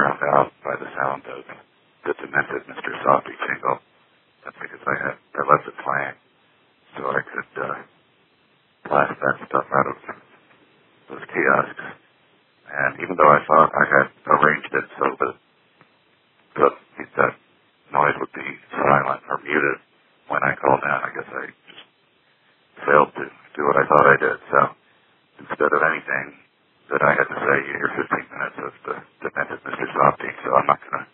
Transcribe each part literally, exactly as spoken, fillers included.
drowned out by the sound of the demented Mister Softy jingle. That's because I had I left it playing, so I could uh, blast that stuff out of those kiosks. And even though I thought I had arranged it so that the, that noise would be silent or muted when I called in, I guess I just failed to do what I thought I did. So instead of anything that I had to say, you hear fifteen minutes of the demented Mister Softy. So I'm not going to,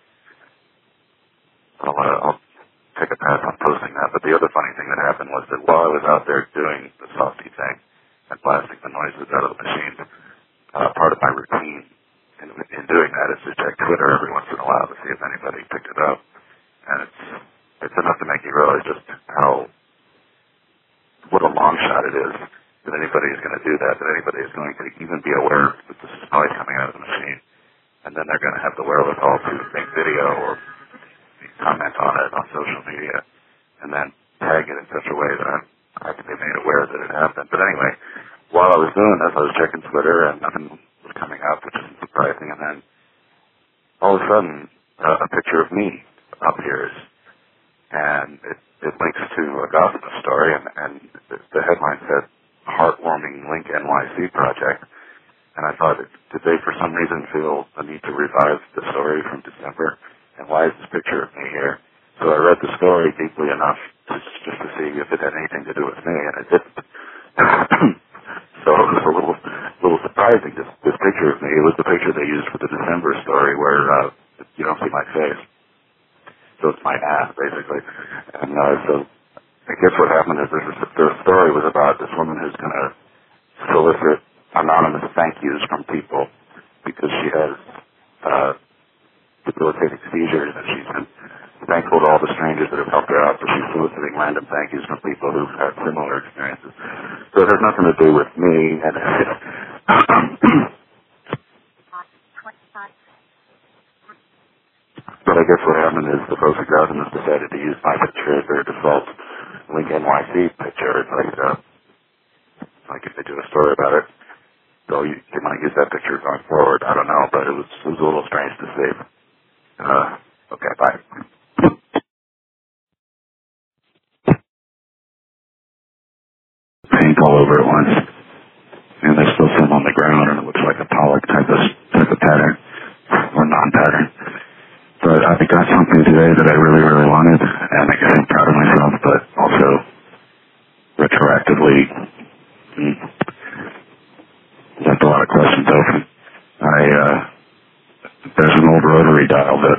I'll, uh, I'll take a pass on posting that. But the other funny thing that happened was that while I was out there doing the Softy thing and blasting the noises out of the machine, uh, part of my routine in, in doing that is to check Twitter every once in a while to see if anybody picked it up. And it's, it's enough to make you realize just how, what a long shot it is that anybody is going to do that, that anybody is going to even be aware that this is noise coming out of the machine. And then they're going to have the wherewithal to make video or comment on it on social media and then tag it in such a way that I'm, I have to be made aware that it happened. But anyway, while I was doing this, I was checking Twitter and nothing was coming up, which isn't surprising. And then all of a sudden, uh, a picture of me appears, and it, it links to a gospel story, and, and the headline said, Heartwarming Link N Y C Project. And I thought, did they for some reason feel the need to revive the story from December? And why is this picture of me here? So I read the story deeply enough to, just to see if it had anything to do with me, and it didn't. So it was a little, little surprising, this, this picture of me. It was the picture they used for the December story where uh, you don't see my face. So it's my ass, basically. And uh, so I guess what happened is this, the story was about this woman who's going to solicit anonymous thank yous from people because she has uh, debilitating seizures, and she's been thankful to all the strangers that have helped her out, so she's soliciting random thank yous from people who've had similar experiences. So it has nothing to do with me, and but I guess what happened is the folks at Gotham has decided to use my picture as their default Link N Y C picture. It's like, uh, like if they do a story about it, they'll use, they might use that picture going forward. I don't know, but it was, it was a little strange to see. Uh, okay, bye. Paint all over at once, and there's still some on the ground, and it looks like a Pollock type of type of pattern, or non-pattern. But I got something today that I really, really wanted, and I guess I'm proud of myself, but also retroactively mm, left a lot of questions open. I, uh, there's an old rotary dial that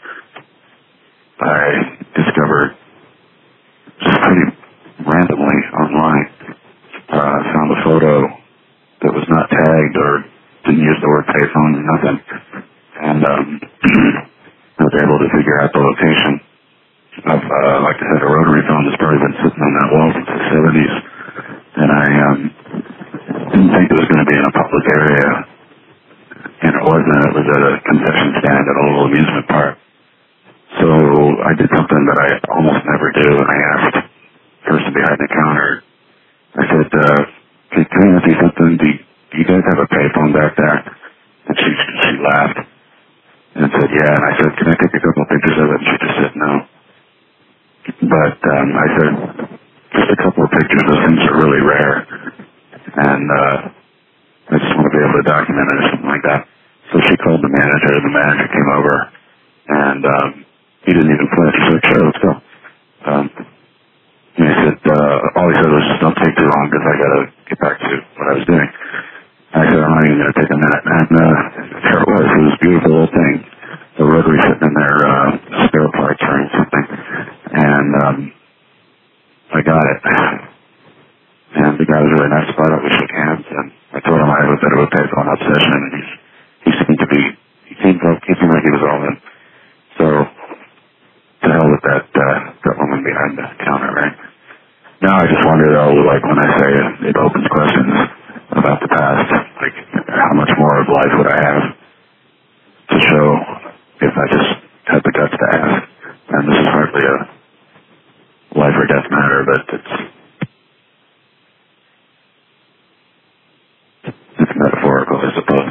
I discovered just pretty randomly online. Uh, found a photo that was not tagged or didn't use the word payphone or nothing. And um, I was able to figure out the location of, uh, like I said, a rotary phone that's probably been sitting on that wall since the seventies. And I um, didn't think it was going to be in a public area. And it wasn't. It was at a concession stand at a little amusement park. So I did something that I almost never do, and I asked the person behind the counter, I said, uh, can, can I ask you something? Do you, do you guys have a payphone back there? And she, she laughed and said, yeah. And I said, can I take a couple of pictures of it? And she just said no. But um, I said, just a couple of pictures. Those things are really rare. And uh, I just want to be able to document it or something like that. So she called the manager. The manager came over, and um, he didn't even flinch. He said, sure, let's go. Um, and he said, uh, all he said was, just don't take too long because I got to get back to what I was doing. I said, I'm not even going to take a minute. And uh, there it was. It was a beautiful little thing. The rotary sitting in their uh, spare parts or something. And um, I got it. And the guy was really nice about it. We shook hands, and I told him I had a bit of a payphone obsession, and he's, he seemed to be, he seemed, like, he seemed like he was all in. So, to hell with that, uh, that woman behind the counter, right? Now I just wonder, though, like when I say it, it opens questions about the past, like how much more of life would I have